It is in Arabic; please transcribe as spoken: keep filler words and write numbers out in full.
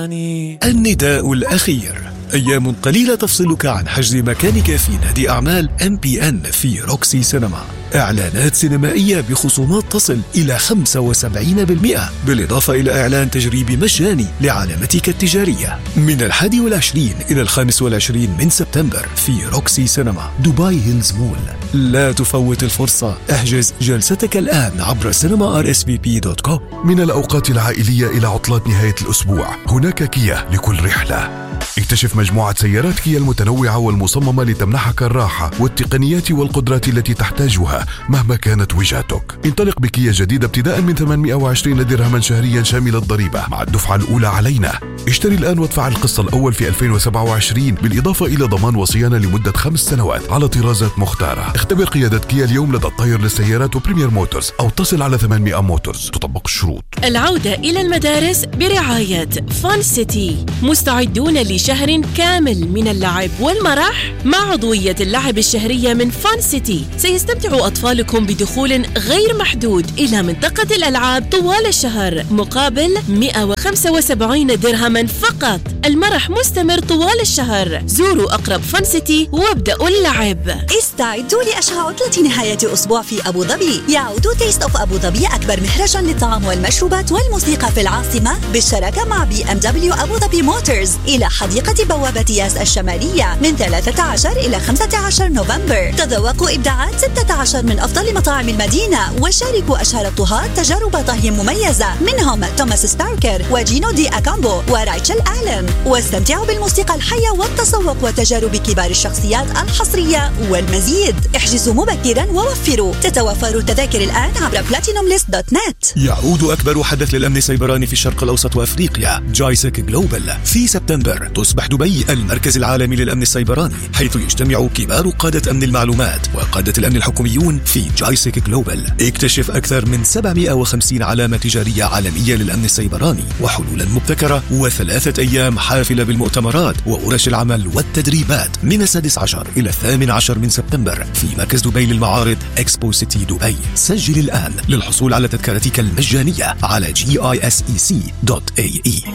يعني. النداء الأخير: أيام قليلة تفصلك عن حجز مكانك في نادي أعمال إم بي إن في روكسي سينما. إعلانات سينمائية بخصومات تصل إلى خمسة وسبعين بالمئة، بالإضافة إلى إعلان تجريبي مجاني لعلامتك التجارية من الحادي والعشرين إلى الخامس والعشرين من سبتمبر في روكسي سينما دبي هيلز مول. لا تفوت الفرصة، احجز جلستك الآن عبر سينما آر إس في بي دوت كوم. من الأوقات العائلية إلى عطلات نهاية الأسبوع، هناك كيا لكل رحلة. اكتشف مجموعة سيارات كيا المتنوعة والمصممة لتمنحك الراحة والتقنيات والقدرات التي تحتاجها مهما كانت وجهتك. انطلق بكيا جديدة ابتداء من ثمانمائة وعشرين درهما شهريا شامل الضريبة مع الدفعة الأولى علينا. اشتري الآن وادفع القسط الأول في ألفين وسبعة وعشرين، بالإضافة إلى ضمان وصيانة لمدة خمس سنوات على طرازات مختارة. اختبر قيادة كيا اليوم لدى الطير للسيارات وبريمير موتورز أو اتصل على ثمانمائة موتورز. تطبق الشروط. العودة إلى المدارس برعاية فان سيتي. مستعدون لشهر كامل من اللعب والمرح مع عضوية اللعب الشهرية من فان سيتي. سيستمتع أطفالكم بدخول غير محدود إلى منطقة الألعاب طوال الشهر مقابل مئة وخمسة وسبعين درهما فقط. المرح مستمر طوال الشهر. زوروا أقرب فان سيتي وابدأوا اللعب. استعدوا لأشهى عطلة نهاية أسبوع في أبو ظبي. يعود تيست أوف أبو ظبي، أكبر مهرجان للطعام والمشروبات والموسيقى في العاصمة بالشراكة مع بي إم دبليو أبو ظبي موتورز إلى حديقة بوابة ياس الشمالية من ثلاثة عشر إلى خمسة عشر نوفمبر. تذوقوا إبداعات ستة عشر من أفضل مطاعم المدينة وشاركوا أشهر الطهاة تجارب طهي مميزة، منهم توماس ستاركر وجينو دي أكامبو ورايتشل آلن. واستمتعوا بالموسيقى الحية والتسوق وتجارب كبار الشخصيات الحصرية والمزيد. احجزوا مبكرا ووفروا. تتوفر التذاكر الآن عبر بلاتينوم ليست دوت نت. يعود أكبر حدث للأمن السيبراني في الشرق الأوسط وأفريقيا، جايسك جلوبال. في سبتمبر تصبح دبي المركز العالمي للأمن السيبراني، حيث يجتمع كبار قادة أمن المعلومات وقادة الأمن الحكوميون في جايسك جلوبال. اكتشف أكثر من سبعمائة وخمسين علامة تجارية عالمية للأمن السيبراني وحلولا مبتكرة، وثلاثة أيام حافلة بالمؤتمرات وورش العمل والتدريبات من السادس عشر إلى الثامن عشر من سبتمبر في مركز دبي للمعارض إكسبو سيتي دبي. سجل الآن للحصول على تذكرتك المجانية على جي آي إس إي سي دوت إيه إي.